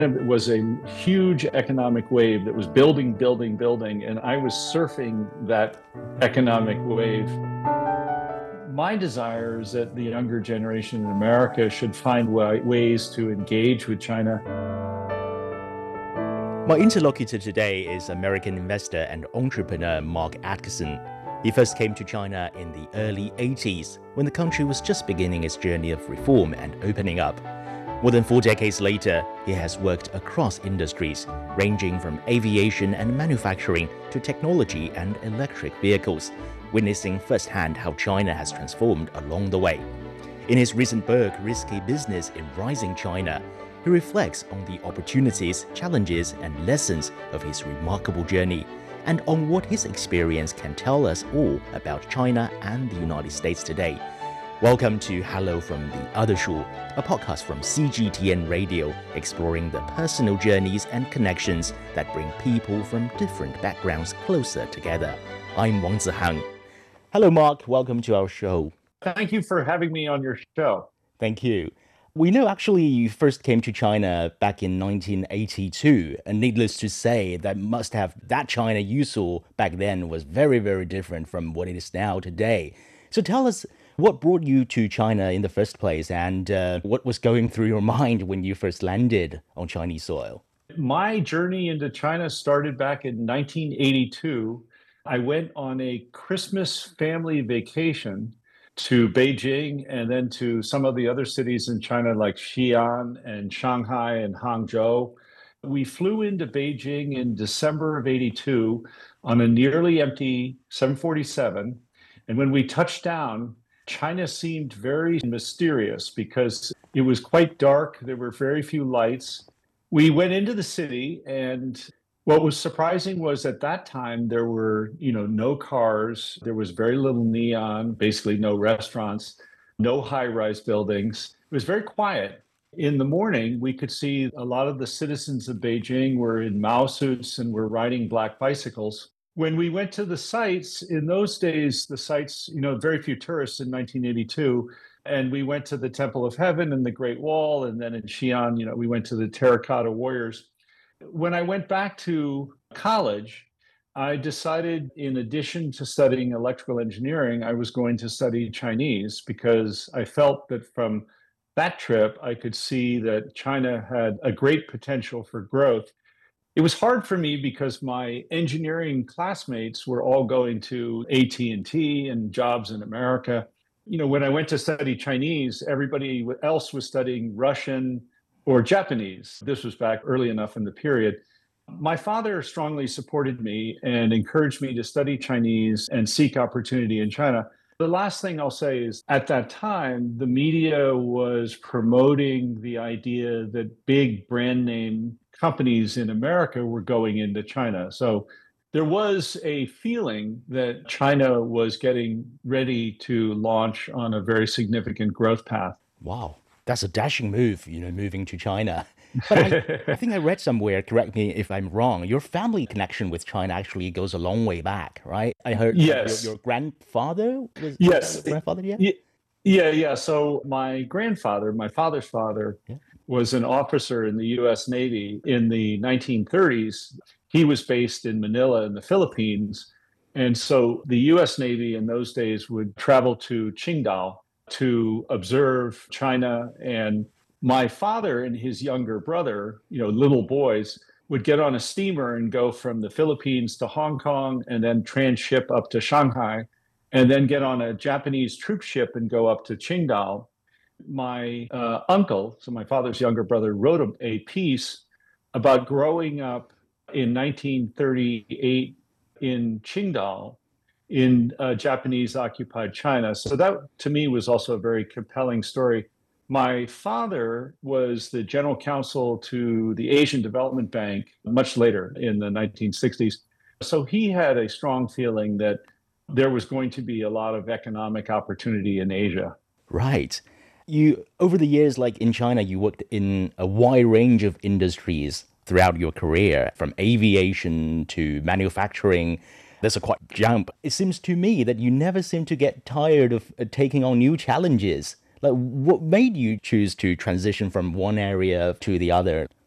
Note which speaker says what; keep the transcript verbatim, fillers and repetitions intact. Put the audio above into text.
Speaker 1: It was a huge economic wave that was building, building, building, and I was surfing that economic wave. My desire is that the younger generation in America should find ways to engage with China.
Speaker 2: My interlocutor today is American investor and entrepreneur Mark Atkinson. He first came to China in the early eighties, when the country was just beginning its journey of reform and opening up. More than four decades later, he has worked across industries, ranging from aviation and manufacturing to technology and electric vehicles, witnessing firsthand how China has transformed along the way. In his recent book, Risky Business in Rising China, he reflects on the opportunities, challenges, and lessons of his remarkable journey, and on what his experience can tell us all about China and the United States today. Welcome to Hello from the Other Shore, a podcast from C G T N Radio, exploring the personal journeys and connections that bring people from different backgrounds closer together. I'm Wang Zihang. Hello, Mark. Welcome to our show.
Speaker 1: Thank you for having me on your show.
Speaker 2: Thank you. We know actually you first came to China back in nineteen eighty-two, and needless to say, that must have that China you saw back then was very, very different from what it is now today. So tell us, what brought you to China in the first place, and uh, what was going through your mind when you first landed on Chinese soil?
Speaker 1: My journey into China started back in nineteen eighty-two. I went on a Christmas family vacation to Beijing and then to some of the other cities in China like Xi'an and Shanghai and Hangzhou. We flew into Beijing in December of eighty-two on a nearly empty seven forty-seven. And when we touched down, China seemed very mysterious because it was quite dark. There were very few lights. We went into the city, and what was surprising was at that time there were, you know, no cars. There was very little neon, basically no restaurants, no high-rise buildings. It was very quiet. In the morning, we could see a lot of the citizens of Beijing were in Mao suits and were riding black bicycles. When we went to the sites, in those days, the sites, you know, very few tourists in nineteen eighty-two, and we went to the Temple of Heaven and the Great Wall, and then in Xi'an, you know, we went to the Terracotta Warriors. When I went back to college, I decided, in addition to studying electrical engineering, I was going to study Chinese because I felt that from that trip, I could see that China had a great potential for growth. It was hard for me because my engineering classmates were all going to A T and T and jobs in America. You know, when I went to study Chinese, everybody else was studying Russian or Japanese. This was back early enough in the period. My father strongly supported me and encouraged me to study Chinese and seek opportunity in China. The last thing I'll say is, at that time, the media was promoting the idea that big brand name companies in America were going into China. So there was a feeling that China was getting ready to launch on a very significant growth path.
Speaker 2: Wow, that's a dashing move, you know, moving to China. But I, I think I read somewhere, correct me if I'm wrong, your family connection with China actually goes a long way back, right? I heard
Speaker 1: yes.
Speaker 2: your, your grandfather was
Speaker 1: yes.
Speaker 2: grandfather, yeah?
Speaker 1: Yeah, yeah. So my grandfather, my father's father, yeah. was an officer in the U S Navy in the nineteen thirties. He was based in Manila in the Philippines. And so the U S Navy in those days would travel to Qingdao to observe China. And my father and his younger brother, you know, little boys, would get on a steamer and go from the Philippines to Hong Kong and then transship up to Shanghai, and then get on a Japanese troop ship and go up to Qingdao. My uh, uncle, so my father's younger brother, wrote a, a piece about growing up in nineteen thirty-eight in Qingdao in uh, Japanese-occupied China. So that, to me, was also a very compelling story. My father was the general counsel to the Asian Development Bank much later in the nineteen sixties. So he had a strong feeling that there was going to be a lot of economic opportunity in Asia.
Speaker 2: Right. You, over the years, like in China, you worked in a wide range of industries throughout your career, from aviation to manufacturing. There's a quite jump. It seems to me that you never seem to get tired of uh, taking on new challenges. Like, what made you choose to transition from one area to the other?